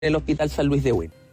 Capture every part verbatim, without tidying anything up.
el Hospital San Luis de Huil.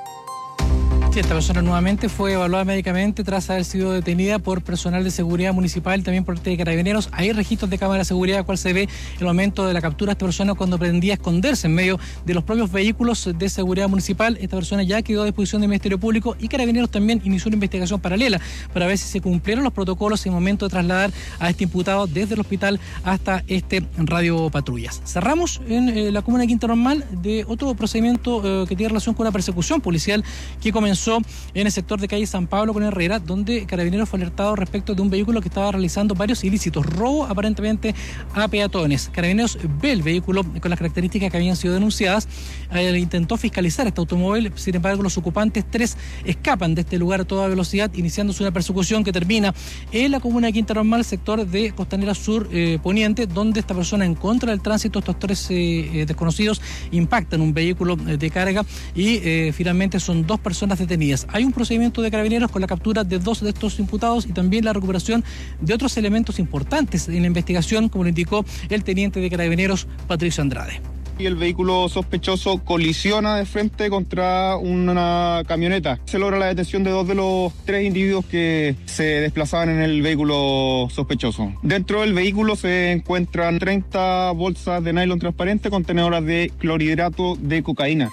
Sí, esta persona nuevamente fue evaluada médicamente tras haber sido detenida por personal de seguridad municipal y también por parte de carabineros. Hay registros de cámara de seguridad, cual se ve el momento de la captura de esta persona cuando pretendía esconderse en medio de los propios vehículos de seguridad municipal. Esta persona ya quedó a disposición del Ministerio Público y carabineros también inició una investigación paralela para ver si se cumplieron los protocolos en el momento de trasladar a este imputado desde el hospital hasta este radio patrullas. Cerramos en eh, la comuna de Quinta Normal de otro procedimiento eh, que tiene relación con una persecución policial que comenzó en el sector de calle San Pablo con Herrera, donde Carabineros fue alertado respecto de un vehículo que estaba realizando varios ilícitos, robo aparentemente a peatones. Carabineros ve el vehículo con las características que habían sido denunciadas, eh, intentó fiscalizar este automóvil, sin embargo los ocupantes, tres, escapan de este lugar a toda velocidad, iniciándose una persecución que termina en la comuna de Quinta Normal, sector de Costanera Sur eh, Poniente, donde esta persona, en contra del tránsito, estos tres eh, desconocidos impactan un vehículo de carga y eh, finalmente son dos personas detenidas. Hay un procedimiento de carabineros con la captura de dos de estos imputados y también la recuperación de otros elementos importantes en la investigación, como lo indicó el teniente de carabineros Patricio Andrade. Y el vehículo sospechoso colisiona de frente contra una camioneta. Se logra la detención de dos de los tres individuos que se desplazaban en el vehículo sospechoso. Dentro del vehículo se encuentran treinta bolsas de nylon transparente contenedoras de clorhidrato de cocaína.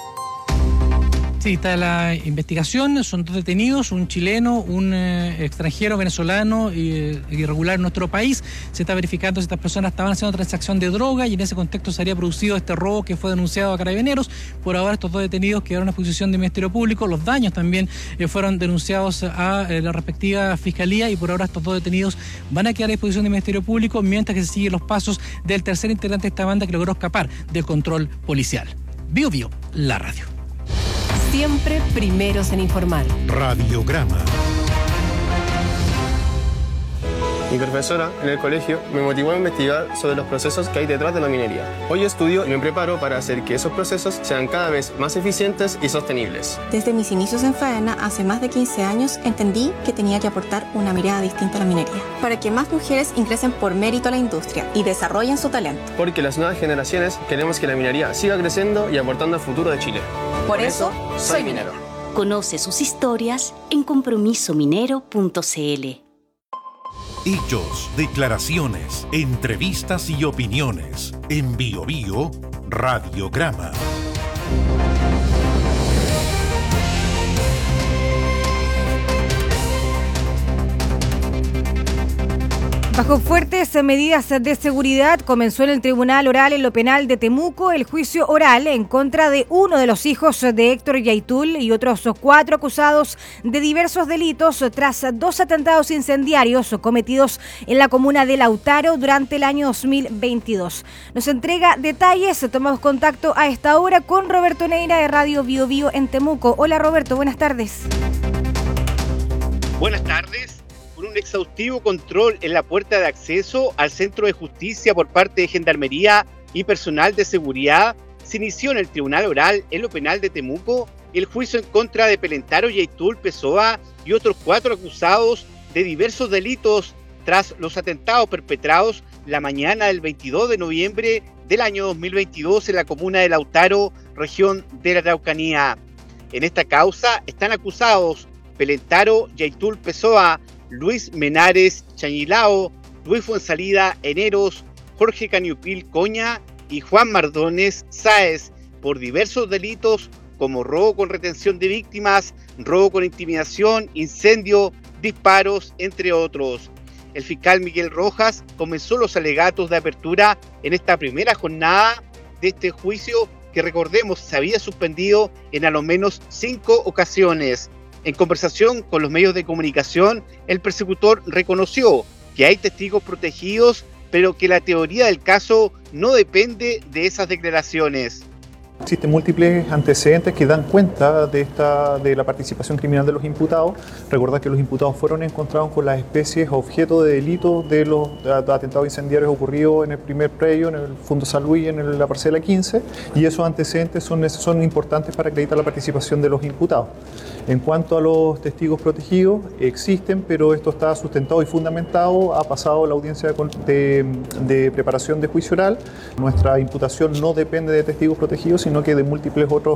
Sí, está la investigación, son dos detenidos, un chileno, un eh, extranjero venezolano eh, irregular en nuestro país. Se está verificando si estas personas estaban haciendo transacción de droga y en ese contexto se habría producido este robo que fue denunciado a Carabineros. Por ahora estos dos detenidos quedaron a disposición del Ministerio Público. Los daños también eh, fueron denunciados a eh, la respectiva Fiscalía y por ahora estos dos detenidos van a quedar a disposición del Ministerio Público mientras que se siguen los pasos del tercer integrante de esta banda que logró escapar del control policial. Bio Bio, la radio. Siempre primeros en informar. Radiograma. Mi profesora en el colegio me motivó a investigar sobre los procesos que hay detrás de la minería. Hoy estudio y me preparo para hacer que esos procesos sean cada vez más eficientes y sostenibles. Desde mis inicios en faena, hace más de quince años, entendí que tenía que aportar una mirada distinta a la minería, para que más mujeres ingresen por mérito a la industria y desarrollen su talento. Porque las nuevas generaciones queremos que la minería siga creciendo y aportando al futuro de Chile. Por, por eso, eso, soy minero. Conoce sus historias en compromiso minero punto c l. Hechos, declaraciones, entrevistas y opiniones. En Bio Bio, Radiograma. Bajo fuertes medidas de seguridad, comenzó en el Tribunal Oral en lo Penal de Temuco el juicio oral en contra de uno de los hijos de Héctor Yaitul y otros cuatro acusados de diversos delitos tras dos atentados incendiarios cometidos en la comuna de Lautaro durante el año dos mil veintidós. Nos entrega detalles, tomamos contacto a esta hora con Roberto Neira de Radio Bio Bio en Temuco. Hola Roberto, buenas tardes. Buenas tardes. Por un exhaustivo control en la puerta de acceso al Centro de Justicia por parte de Gendarmería y personal de seguridad, se inició en el Tribunal Oral en lo Penal de Temuco el juicio en contra de Pelentaro Yaitul Pessoa y otros cuatro acusados de diversos delitos tras los atentados perpetrados la mañana del veintidós de noviembre del año dos mil veintidós en la comuna de Lautaro, región de la Araucanía. En esta causa están acusados Pelentaro Yaitul Pessoa, Luis Menares Chañilao, Luis Fuensalida Eneros, Jorge Caniupil Coña y Juan Mardones Sáez por diversos delitos como robo con retención de víctimas, robo con intimidación, incendio, disparos, entre otros. El fiscal Miguel Rojas comenzó los alegatos de apertura en esta primera jornada de este juicio que, recordemos, se había suspendido en a lo menos cinco ocasiones. En conversación con los medios de comunicación, el persecutor reconoció que hay testigos protegidos, pero que la teoría del caso no depende de esas declaraciones. Existen múltiples antecedentes que dan cuenta de, esta, de la participación criminal de los imputados. Recordad que los imputados fueron encontrados con las especies objeto de delitos de los atentados incendiarios ocurridos en el primer predio, en el Fundo San Luis, en la parcela quince, y esos antecedentes son, son importantes para acreditar la participación de los imputados. En cuanto a los testigos protegidos, existen, pero esto está sustentado y fundamentado. Ha pasado la audiencia de, de, de preparación de juicio oral. Nuestra imputación no depende de testigos protegidos, sino que de múltiples otros